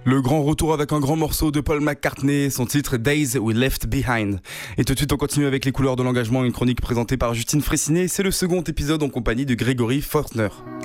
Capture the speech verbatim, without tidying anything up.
Le grand retour avec un grand morceau de Paul McCartney, son titre Days We Left Behind. Et tout de suite on continue avec les couleurs de l'engagement, une chronique présentée par Justine Fraissinet. C'est le second épisode en compagnie de Grégory Fortner.